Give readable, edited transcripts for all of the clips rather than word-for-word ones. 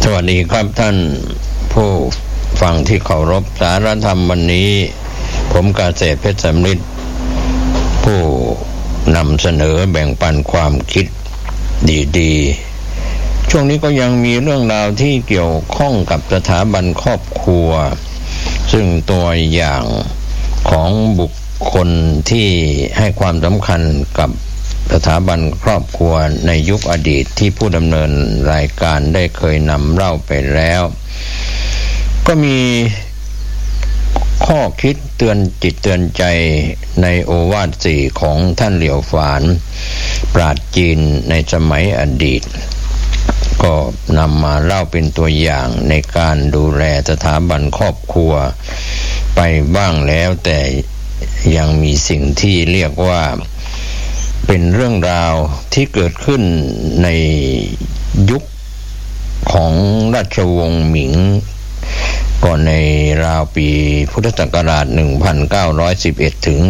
สวัสดีครับท่านผู้ฟังที่เคารพสารธรรมวันนี้ผมเกษตรเพชรสำริดผู้นำเสนอแบ่งปันความคิดดีๆช่วงนี้ก็ยังมีเรื่องราวที่เกี่ยวข้องกับสถาบันครอบครัวซึ่งตัวอย่างของบุคคลที่ให้ความสำคัญกับสถาบันครอบครัวในยุคอดีตที่ผู้ดำเนินรายการได้เคยนำเล่าไปแล้วก็มีข้อคิดเตือนจิตเตือนใจในโอวาทสี่ของท่านเหลียวฝานปราชญ์จีนในสมัยอดีตก็นำมาเล่าเป็นตัวอย่างในการดูแลสถาบันครอบครัวไปบ้างแล้วแต่ยังมีสิ่งที่เรียกว่าเป็นเรื่องราวที่เกิดขึ้นในยุคของราชวงศ์หมิงก่อนในราวปีพุทธศักราช 1911 ถึง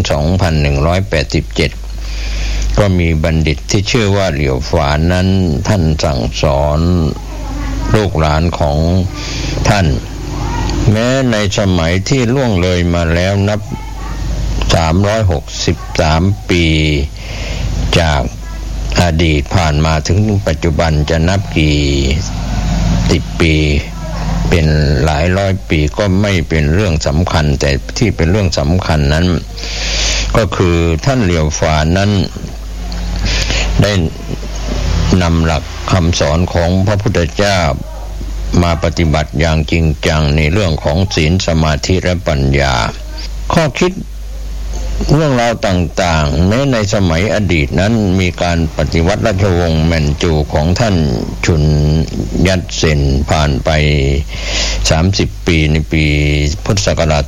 2187 ก็มีบัณฑิตที่ชื่อว่าเหลียวฝานนั้นท่านสั่งสอนลูกหลานของท่านแม้ในสมัยที่ล่วงเลยมาแล้วนับ363 ปีจากอดีตผ่านมาถึงปัจจุบันจะนับกี่10 ปีเป็นหลายร้อยปีก็ไม่เป็นเรื่องสำคัญแต่ที่เป็นเรื่องสำคัญนั้นก็คือท่านเหลียวฝานนั้นได้นำหลักคำสอนของพระพุทธเจ้ามาปฏิบัติอย่างจริงจังในเรื่องของศีลสมาธิและปัญญาข้อคิดเรื่องราวต่างๆแม้ในสมัยอดีตนั้นมีการปฏิวัติราชวงศ์แมนจูของท่านชุนยัตเซนผ่านไป30 ปีในปีพุทธศักราช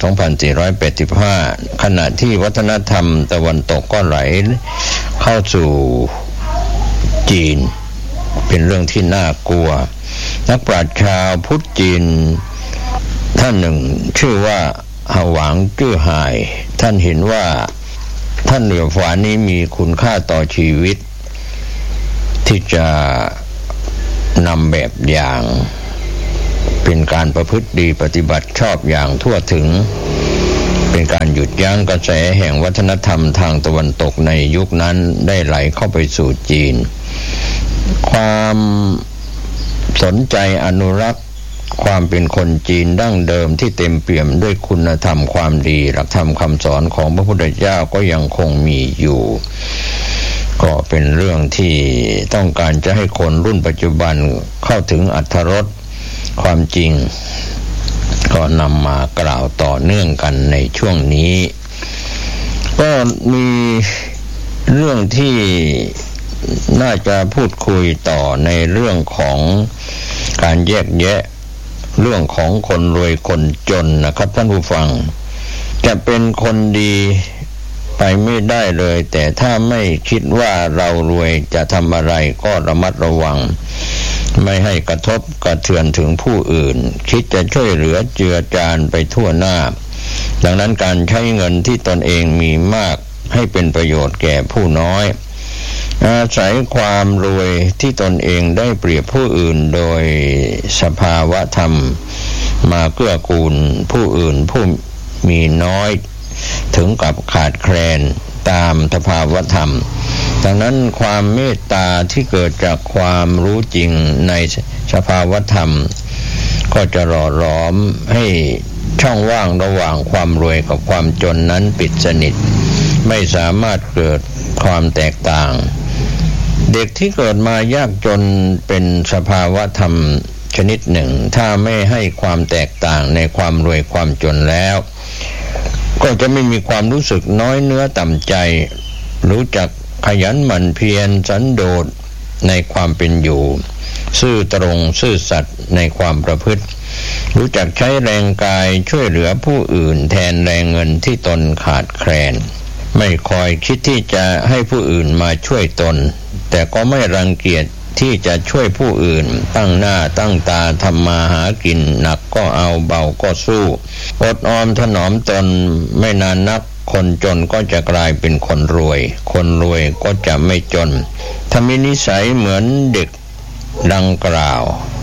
2485 ขณะที่วัฒนธรรมตะวันตกก็ไหลเข้าสู่จีนเป็นเรื่องที่น่ากลัวนักปราชญ์ชาวพุทธจีนท่านหนึ่งชื่อว่าหวังจื้อหายท่านเห็นว่าท่านเหลียวฝานนี้มีคุณค่าต่อชีวิตที่จะนำแบบอย่างเป็นการประพฤติดีปฏิบัติชอบอย่างทั่วถึงเป็นการหยุดยั้งกระแสแห่งวัฒนธรรมทางตะวันตกในยุคนั้นได้ไหลเข้าไปสู่จีนความสนใจอนุรักษ์ความเป็นคนจีนดั้งเดิมที่เต็มเปี่ยมด้วยคุณธรรมความดีหลักธรรมคำสอนของพระพุทธเจ้าก็ยังคงมีอยู่ก็เป็นเรื่องที่ต้องการจะให้คนรุ่นปัจจุบันเข้าถึงอรรถรสความจริงก็นำมากล่าวต่อเนื่องกันในช่วงนี้ก็มีเรื่องที่น่าจะพูดคุยต่อในเรื่องของการแยกแยะเรื่องของคนรวยคนจนนะครับท่านผู้ฟังจะเป็นคนดีไปไม่ได้เลยแต่ถ้าไม่คิดว่าเรารวยจะทำอะไรก็ระมัดระวังไม่ให้กระทบกระเทือนถึงผู้อื่นคิดจะช่วยเหลือเจือจานไปทั่วหน้าดังนั้นการใช้เงินที่ตนเองมีมากให้เป็นประโยชน์แก่ผู้น้อยอาศัยความรวยที่ตนเองได้เปรียบผู้อื่นโดยสภาวะธรรมมาเกื้อกูลผู้อื่นผู้มีน้อยถึงกับขาดแคลนตามสภาวะธรรมดังนั้นความเมตตาที่เกิดจากความรู้จริงในสภาวะธรรมก็จะหล่อหลอมให้ช่องว่างระหว่างความรวยกับความจนนั้นปิดสนิทไม่สามารถเกิดความแตกต่างเด็กที่เกิดมายากจนเป็นสภาวะธรรมชนิดหนึ่งถ้าไม่ให้ความแตกต่างในความรวยความจนแล้วก็จะไม่มีความรู้สึกน้อยเนื้อต่ำใจรู้จักขยันหมั่นเพียรสันโดษในความเป็นอยู่ซื่อตรงซื่อสัตย์ในความประพฤติรู้จักใช้แรงกายช่วยเหลือผู้อื่นแทนแรงเงินที่ตนขาดแคลนไม่คอยคิดที่จะให้ผู้อื่นมาช่วยตนแต่ก็ไม่รังเกียจที่จะช่วยผู้อื่นตั้งหน้าตั้งตาทำมาหากินหนักก็เอาเบาก็สู้อดออมถนอมตนไม่นานนักคนจนก็จะกลายเป็นคนรวยคนรวยก็จะไม่จนถ้ามีนิสัยเหมือนเด็กดังกล่าว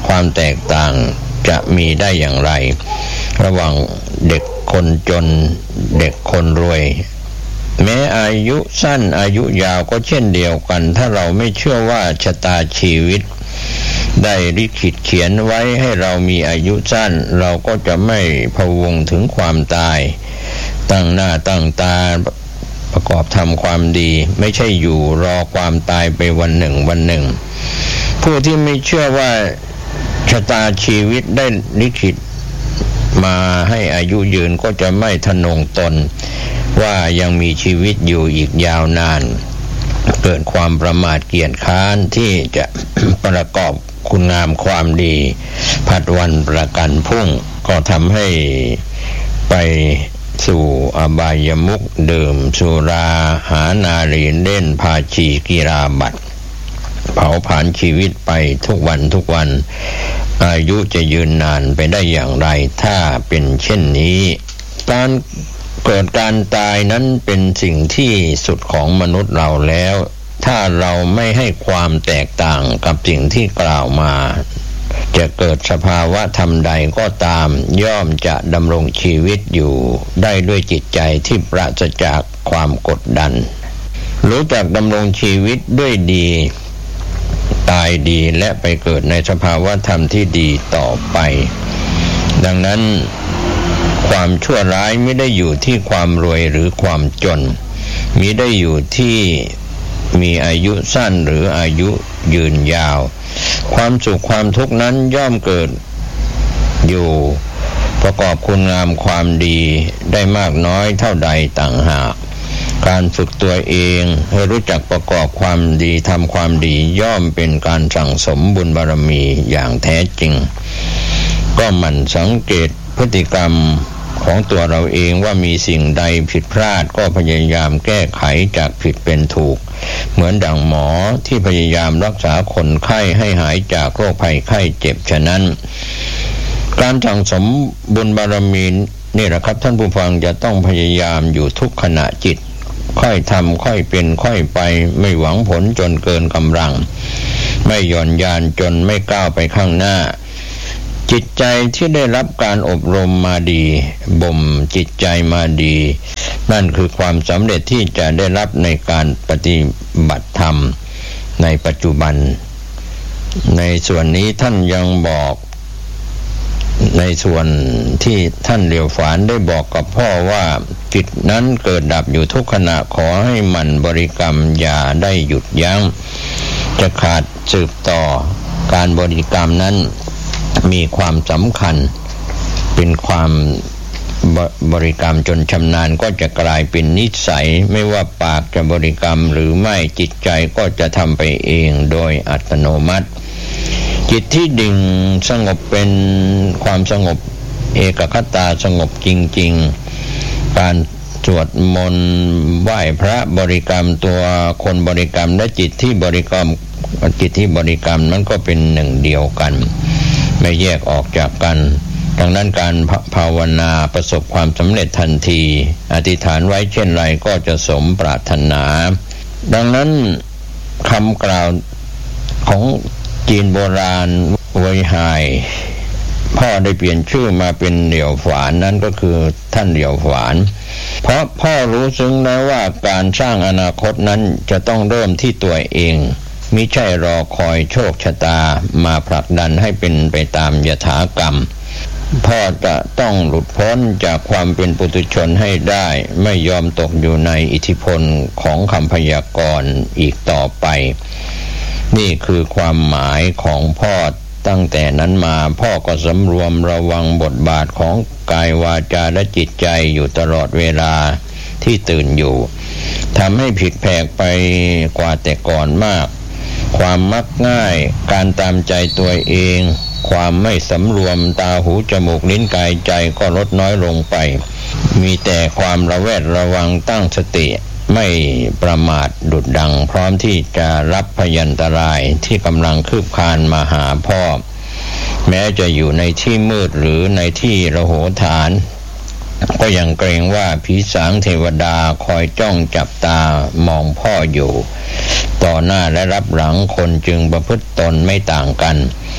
ความแตกต่างจะมีได้อย่างไรระหว่างเด็กคนจนเด็กคนรวยแม้อายุสั้นอายุยาวก็เช่นเดียวกันถ้าเราไม่เชื่อว่าชะตาชีวิตได้ลิขิตเขียนไว้ให้เรามีอายุสั้นเราก็จะไม่พะวงถึงความตายตั้งหน้าตั้งตาประกอบทำความดีไม่ใช่อยู่รอความตายไปวันหนึ่งวันหนึ่งผู้ที่ไม่เชื่อว่าชะตาชีวิตได้ลิขิตมาให้อายุยืนก็จะไม่ทะนงตนว่ายังมีชีวิตอยู่อีกยาวนานเกิดความประมาทเกียจคร้านที่จะประกอบคุณงามความดีผัดวันประกันพรุ่งก็ทำให้ไปสู่อบายมุขดื่มสุราหานารีเล่นพาชีกีฬาบัตรเผาผลาญชีวิตไปทุกวันอายุจะยืนนานไปได้อย่างไรถ้าเป็นเช่นนี้การเกิดการตายนั้นเป็นสิ่งที่สุดของมนุษย์เราแล้วถ้าเราไม่ให้ความแตกต่างกับสิ่งที่กล่าวมาจะเกิดสภาวะธรรมใดก็ตามย่อมจะดำรงชีวิตอยู่ได้ด้วยจิตใจที่ปราศจากความกดดันรู้จักดำรงชีวิตด้วยดีตายดีและไปเกิดในสภาวะธรรมที่ดีต่อไปดังนั้นความชั่วร้ายไม่ได้อยู่ที่ความรวยหรือความจนมิได้อยู่ที่มีอายุสั้นหรืออายุยืนยาวความสุขความทุกข์นั้นย่อมเกิดอยู่ประกอบคุณงามความดีได้มากน้อยเท่าใดต่างหากการฝึกตัวเองให้รู้จักประกอบความดีทำความดีย่อมเป็นการสั่งสมบุญบารมีอย่างแท้จริงก็หมั่นสังเกตพฤติกรรมของตัวเราเองว่ามีสิ่งใดผิดพลาดก็พยายามแก้ไขจากผิดเป็นถูกเหมือนดั่งหมอที่พยายามรักษาคนไข้ให้หายจากโรคภัยไข้เจ็บฉะนั้นการสั่งสมบุญบารมีนี่แหละครับท่านผู้ฟังจะต้องพยายามอยู่ทุกขณะจิตค่อยทำค่อยเป็นค่อยไปไม่หวังผลจนเกินกำลังไม่หย่อนยานจนไม่ก้าวไปข้างหน้าจิตใจที่ได้รับการอบรมมาดีบ่มจิตใจมาดีนั่นคือความสำเร็จที่จะได้รับในการปฏิบัติธรรมในปัจจุบันในส่วนนี้ท่านยังบอกในส่วนที่ท่านเหลียวฝานได้บอกกับพ่อว่าจิตนั้นเกิดดับอยู่ทุกขณะขอให้หมั่นบริกรรมอย่าได้หยุดยั้งจะขาดสืบต่อการบริกรรมนั้นมีความสำคัญเป็นความบริกรรมจนชำนาญก็จะกลายเป็นนิสัยไม่ว่าปากจะบริกรรมหรือไม่จิตใจก็จะทำไปเองโดยอัตโนมัติจิตที่ดิ่งสงบเป็นความสงบเอกคตาสงบจริงๆการสวดมนต์ไหว้พระบริกรรมตัวคนบริกรรมและจิตที่บริกรรมนั้นก็เป็นหนึ่งเดียวกันไม่แยกออกจากกันดังนั้นการภาวนาประสบความสำเร็จทันทีอธิษฐานไว้เช่นไรก็จะสมปรารถนาดังนั้นคำกล่าวของจีนโบราณเวยหายพ่อได้เปลี่ยนชื่อมาเป็นเหลียวฝานนั่นก็คือท่านเหลียวฝานเพราะพ่อรู้ซึ้งแล้วว่าการสร้างอนาคตนั้นจะต้องเริ่มที่ตัวเองมิใช่รอคอยโชคชะตามาผลักดันให้เป็นไปตามยถากรรมพ่อจะต้องหลุดพ้นจากความเป็นปุถุชนให้ได้ไม่ยอมตกอยู่ในอิทธิพลของคำพยากรณ์อีกต่อไปนี่คือความหมายของพ่อตั้งแต่นั้นมาพ่อก็สำรวมระวังบทบาทของกายวาจาและจิตใจอยู่ตลอดเวลาที่ตื่นอยู่ทำให้ผิดแผกไปกว่าแต่ก่อนมากความมักง่ายการตามใจตัวเองความไม่สำรวมตาหูจมูกลิ้นกายใจก็ลดน้อยลงไปมีแต่ความระแวดระวังตั้งสติไม่ประมาทดุจดังพร้อมที่จะรับพยันตรายที่กำลังคืบคลานมาหาพ่อแม้จะอยู่ในที่มืดหรือในที่ระโหฐานก็ยังเกรงว่าผีสางเทวดาคอยจ้องจับตามองพ่ออยู่ต่อหน้าและรับหลังคนจึงประพฤติตนไม่ต่างกัน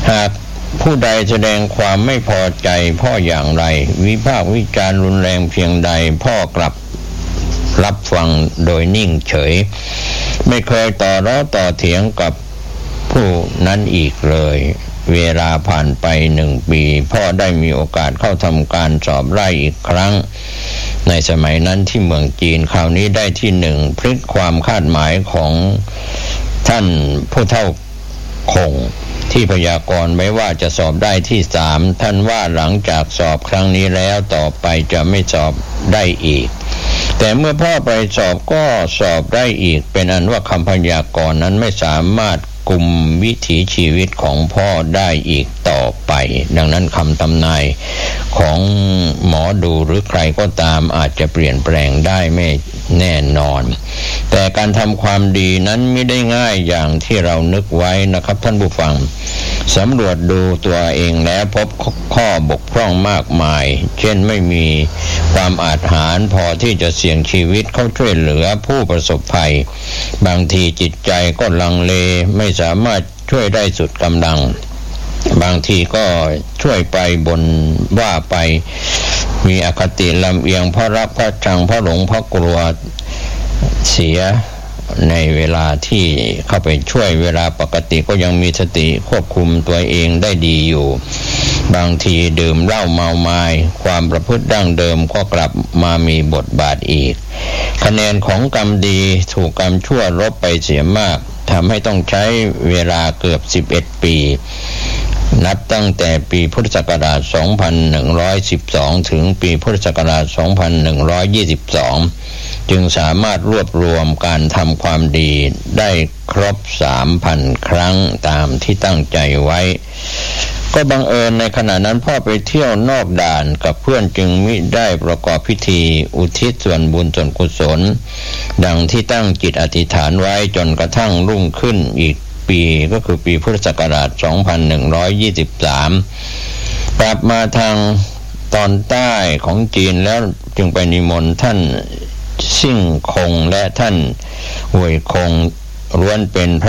หากผู้ใดแสดงความไม่พอใจพ่ออย่างไรวิพากษ์วิจารณ์รุนแรงเพียงใดพ่อกลับรับฟังโดยนิ่งเฉยไม่เคยต่อร้อต่อเถียงกับผู้นั้นอีกเลยเวลาผ่านไป1 ปีพ่อได้มีโอกาสเข้าทำการสอบไล่อีกครั้งในสมัยนั้นที่เมืองจีนคราวนี้ได้ที่1พลิกความคาดหมายของท่านผู้เฒ่าคงที่พยากรณ์ไว้ว่าจะสอบได้ที่3ท่านว่าหลังจากสอบครั้งนี้แล้วต่อไปจะไม่สอบได้อีกแต่เมื่อพ่อไปสอบก็สอบได้อีกเป็นอันว่าคำพยากรณ์นั้นไม่สามารถกุมวิถีชีวิตของพ่อได้อีกต่อไปดังนั้นคำทำนายของหมอดูหรือใครก็ตามอาจจะเปลี่ยนแปลงได้ไม่แน่นอนแต่การทำความดีนั้นไม่ได้ง่ายอย่างที่เรานึกไว้นะครับท่านผู้ฟังสำรวจดูตัวเองแล้วพบข้อบกพร่องมากมายเช่นไม่มีความอาจหาญพอที่จะเสี่ยงชีวิตเข้าช่วยเหลือผู้ประสบภัยบางทีจิตใจก็ลังเลไม่สามารถช่วยได้สุดกำลังบางทีก็ช่วยไปบ่นว่าไปมีอคติลำเอียงเพราะรักเพราะชังเพราะหลงเพราะกลัวเสียในเวลาที่เข้าไปช่วยเวลาปกติก็ยังมีสติควบคุมตัวเองได้ดีอยู่บางทีดื่มเหล้าเมาไม้ความประพฤติดั้งเดิมก็กลับมามีบทบาทอีกคะแนนของกรรมดีถูกกรรมชั่วลบไปเสียมากทำให้ต้องใช้เวลาเกือบ11 ปีนับตั้งแต่ปีพุทธศักราช 2112 ถึงปีพุทธศักราช 2122 จึงสามารถรวบรวมการทำความดีได้ครบ 3,000 ครั้งตามที่ตั้งใจไว้ก็บังเอิญในขณะนั้นพ่อไปเที่ยวนอกด่านกับเพื่อนจึงมิได้ประกอบพิธีอุทิศส่วนบุญส่วนกุศลดังที่ตั้งจิตอธิษฐานไว้จนกระทั่งรุ่งขึ้นอีกปีก็คือปีพุทธศักราช 2123 กลับมาทางตอนใต้ของจีนแล้วจึงไปนิมนต์ท่านซิ่งคงและท่านห่วยคงล้วนเป็น